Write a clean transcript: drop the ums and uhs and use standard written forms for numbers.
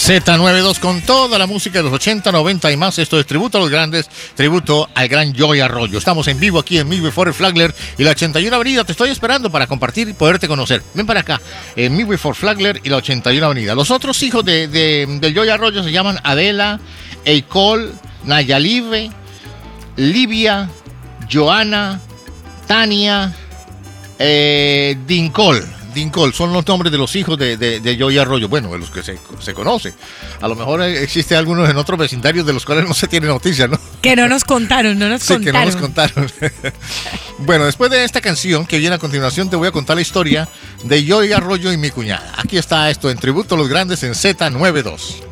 Z92 con toda la música de los 80, 90 y más. Esto es tributo a los grandes, tributo al gran Joey Arroyo. Estamos en vivo aquí en Midway Ford Flagler y la 81 Avenida. Te estoy esperando para compartir y poderte conocer. Ven para acá, en Midway Ford Flagler y la 81 Avenida. Los otros hijos del Joey Arroyo se llaman Adela, Eicol, Nayalive, Livia, Joana, Tania, Dincol, son los nombres de los hijos de Joey Arroyo, bueno, de los que se conoce. A lo mejor existe algunos en otros vecindarios de los cuales no se tiene noticia, ¿no? Que no nos contaron, Sí, que no nos contaron. Bueno, después de esta canción que viene a continuación, te voy a contar la historia de Joey Arroyo y mi cuñada. Aquí está esto en tributo a los grandes en Z92.